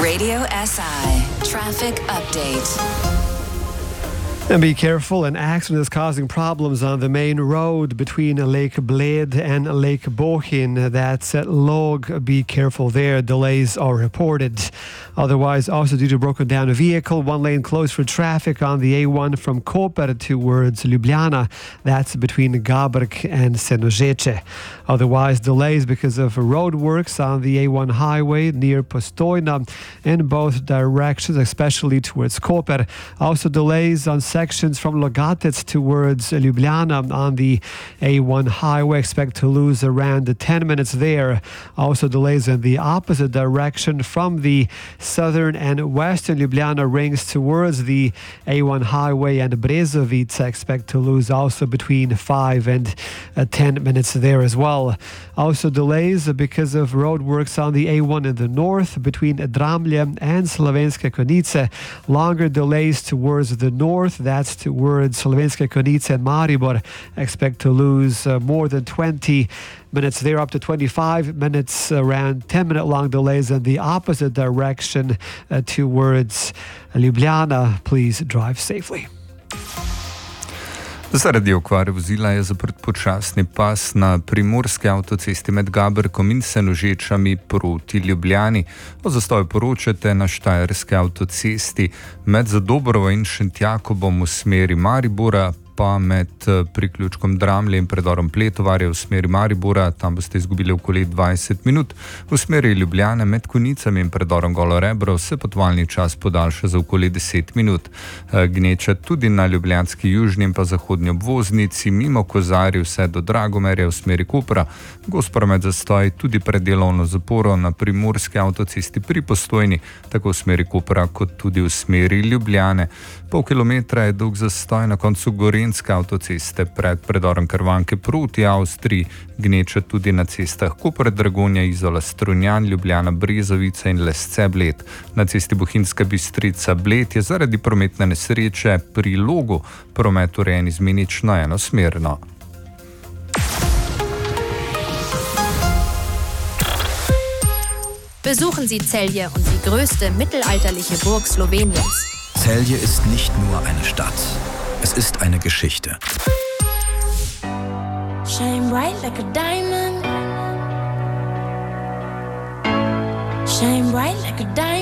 Radio SI Traffic Update. And be careful, an accident is causing problems on the main road between Lake Bled and Lake Bohin. That's at Log. Be careful there. Delays are reported. Otherwise, also due to broken down vehicle, one lane closed for traffic on the A1 from Koper towards Ljubljana. That's between Gabrk and Senožeče. Otherwise, delays because of road works on the A1 highway near Postojna in both directions, especially towards Koper. Also delays on sections from Logatec towards Ljubljana on the A1 highway. Expect to lose around 10 minutes there. Also delays in the opposite direction from the southern and western Ljubljana rings towards the A1 highway and Brezovica. Expect to lose also between 5 and 10 minutes there as well. Also delays because of road works on the A1 in the north between Dramlje and Slovenske Konjice. Longer delays towards the north. That's towards Slovenske Konjice and Maribor. Expect to lose more than 20 minutes there, up to 25 minutes, around 10-minute long delays in the opposite direction towards Ljubljana. Please drive safely. Zaradi okvare vozila je zaprt počasni pas na primorski avtocesti med Gabrkom in Senožečami proti Ljubljani. O zastoju poročate na štajerski avtocesti med Zadobrovo in Šentjakobom v smeri Maribora, pa med priključkom Dramlje in predorom Pletovarja v smeri Maribora. Tam boste izgubili okoli 20 minut. V smeri Ljubljane med Konjicami in predorom Golo Rebro se potovalni čas podaljša za okoli 10 minut. Gneče tudi na ljubljanski južni in pa zahodnji obvoznici mimo Kozarij vse do Dragomerja v smeri Kopra. Gost promet zastoj tudi pred delovno zaporo na primorski avtocesti pri Postojni, tako v smeri Kopra kot tudi v smeri Ljubljane. Pol kilometra je dolg zastoj na koncu Gorenjske avtoceste pred predorom Krvanke proti Avstriji. Gneče tudi na cestah Koper, Dragonja, Izola, Strunjan, Ljubljana, Brezovica in Lesce, Bled. Na cesti Bohinjska Bistrica, Bled je zaradi prometne nesreče pri Logu promet urejen izmenično enosmerno. Besuchen Sie Celje und die größte mittelalterliche Burg Sloweniens. Celje ist nicht nur eine Stadt, es ist eine Geschichte. Shine bright like a diamond. Shine bright like a diamond.